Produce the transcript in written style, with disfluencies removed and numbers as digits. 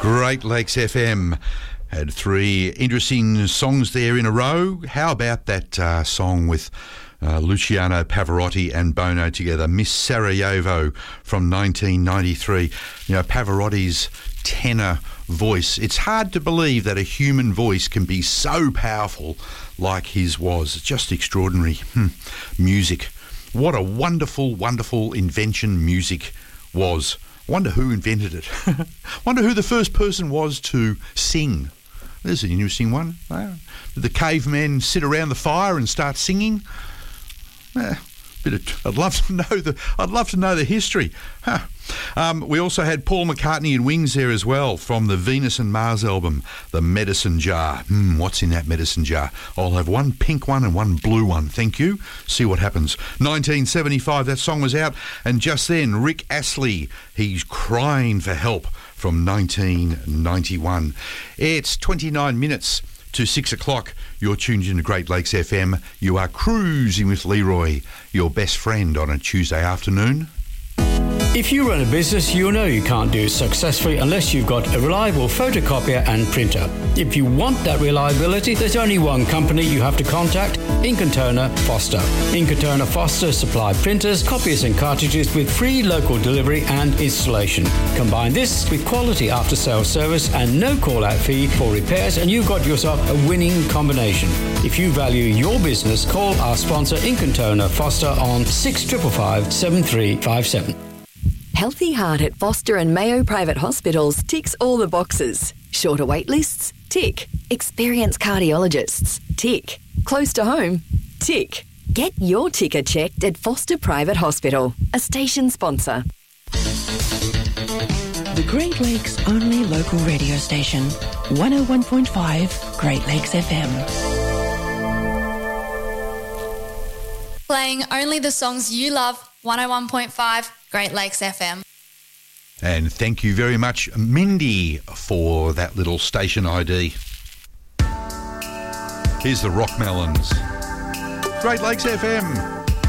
Great Lakes FM had three interesting songs there in a row. How about that song with Luciano Pavarotti and Bono together, Miss Sarajevo from 1993. You know, Pavarotti's tenor voice. It's hard to believe that a human voice can be so powerful like his was. It's just extraordinary. Music. What a wonderful, wonderful invention music was. Wonder who invented it. Wonder who the first person was to sing. There's an interesting one. Did the cavemen sit around the fire and start singing? I'd love to know the history. We also had Paul McCartney and Wings there as well from the Venus and Mars album, The Medicine Jar. What's in that medicine jar? I'll have one pink one and one blue one, thank you. See what happens. 1975, that song was out. And just then, Rick Astley, he's crying for help from 1991. It's 29 minutes to 6 o'clock. You're tuned into Great Lakes FM. You are cruising with Leroy, your best friend on a Tuesday afternoon. If you run a business, you know you can't do it successfully unless you've got a reliable photocopier and printer. If you want that reliability, there's only one company you have to contact, Ink & Toner Foster. Ink & Toner Foster supply printers, copiers and cartridges with free local delivery and installation. Combine this with quality after-sales service and no call-out fee for repairs, and you've got yourself a winning combination. If you value your business, call our sponsor Ink & Toner Foster on 6555 7357. Healthy Heart at Foster and Mayo Private Hospitals ticks all the boxes. Shorter wait lists? Tick. Experienced cardiologists? Tick. Close to home? Tick. Get your ticker checked at Foster Private Hospital, a station sponsor. The Great Lakes only local radio station, 101.5 Great Lakes FM. Playing only the songs you love, 101.5 Great Lakes FM. And thank you very much, Mindy, for that little station ID. Here's the Rock Melons. Great Lakes FM.